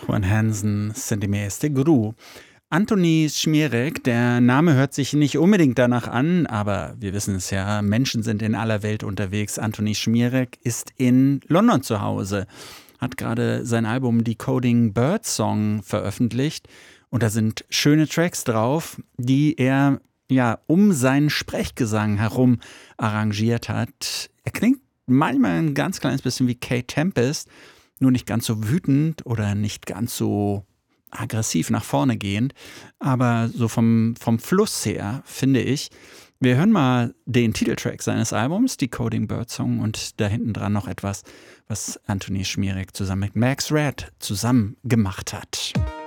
Juan Hansen, Sentimental Gru. Antoni Śmierek, der Name hört sich nicht unbedingt danach an, aber wir wissen es ja, Menschen sind in aller Welt unterwegs. Antoni Śmierek ist in London zu Hause, hat gerade sein Album Decoding Birdsong veröffentlicht und da sind schöne Tracks drauf, die er ja um seinen Sprechgesang herum arrangiert hat. Er klingt manchmal ein ganz kleines bisschen wie Kate Tempest, nur nicht ganz so wütend oder nicht ganz so aggressiv nach vorne gehend, aber so vom Fluss her, finde ich. Wir hören mal den Titeltrack seines Albums, Decoding Birdsong, und da hinten dran noch etwas, was Antoni Śmierek zusammen mit Max Red zusammen gemacht hat.